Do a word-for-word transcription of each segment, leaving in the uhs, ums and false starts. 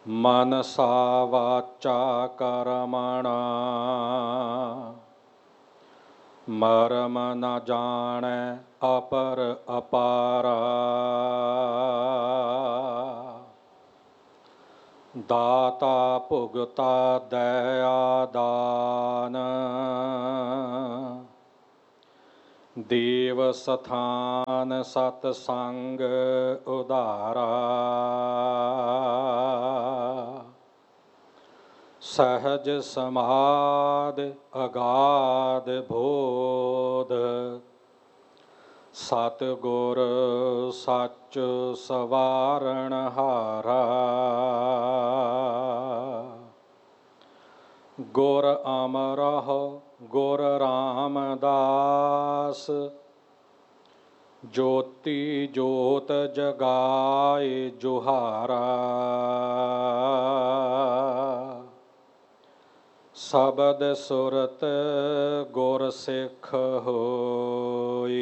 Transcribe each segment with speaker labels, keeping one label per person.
Speaker 1: मनसा वाचा कर्मणा मरम न जाने अपर अपारा। दाता भुगता दया दान देव स्थान सतसंग उदारा। सहज समाध अगाध बोध सतगुर सच सवारण हारा। गुर अमरह गुर रामदास ज्योति जोत जगाए जुहारा। शब्द सुरत गुर सिख होई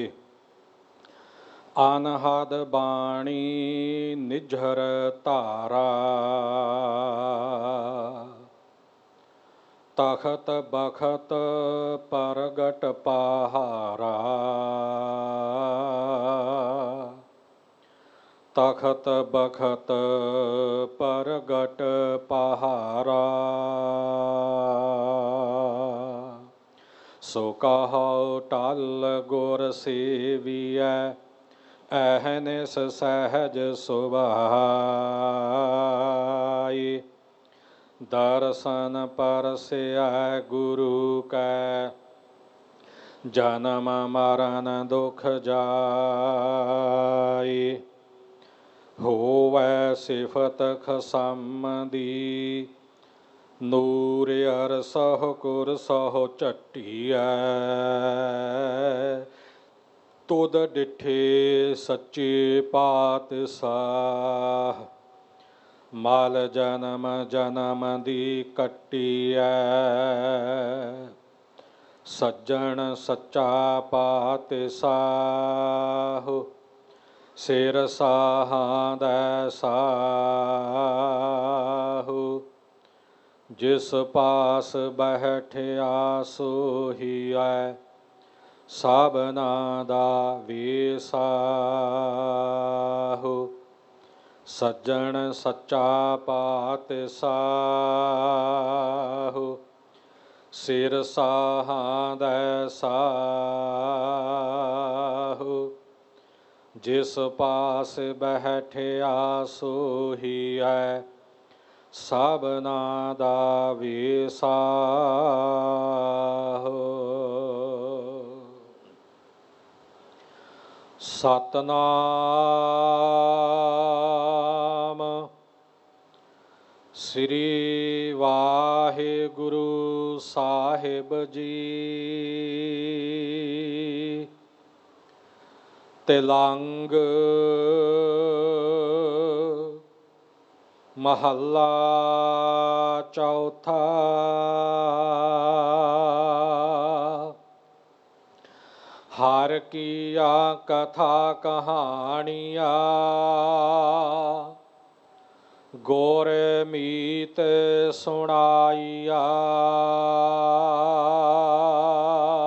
Speaker 1: अनहद बाणी निझर धारा। तखत बखत परगट पहारा। तखत बखत परगट पहारा। सो कहो टल गुर सेवियै अहनिस सहज सुभाई। दर्शन परस्या गुरु कै जन्म मरण दुख जाई। होवै सिफत खसम दी ਨੂਰ ਅਰਸਹੁ ਕੁਰ ਸਹੁ ਝੱਟੀਐ। ਤੁਧ ਡਿਠੇ ਸੱਚੇ ਪਾਤਸ਼ਾਹ ਮਲ ਜਨਮ ਜਨਮ ਦੀ ਕੱਟੀਐ। ਸੱਜਣ ਸੱਚਾ ਪਾਤਸ਼ਾਹ ਸਿਰ ਸਾਹਾਂ ਦਾ ਸਾਹੁ। ਜਿਸ ਪਾਸ ਬੈਠਿਆ ਸੋਹੀਐ ਸਭਨਾ ਦਾ ਵੇਸਾਹੁ। ਸੱਜਣ ਸੱਚਾ ਪਾਤਸ਼ਾਹੁ ਸਿਰ ਸਾਹਾਂ ਦਾ ਸਾਹੁ। ਜਿਸ ਪਾਸ ਬੈਠਿਆ ਸੋਹੀਐ ਸਭਨਾ ਦਾ ਵੇਸਾਹੁ। ਸਤਨਾਮ ਸ੍ਰੀ ਵਾਹਿਗੁਰੂ ਸਾਹਿਬ ਜੀ। ਤਿਲੰਗ ਮਹੱਲਾ ਚੌਥਾ। ਹਰ ਕੀਆ ਕਥਾ ਕਹਾਣੀਆਂ ਗੁਰ ਮੀਤ ਸੁਣਾਈਆ।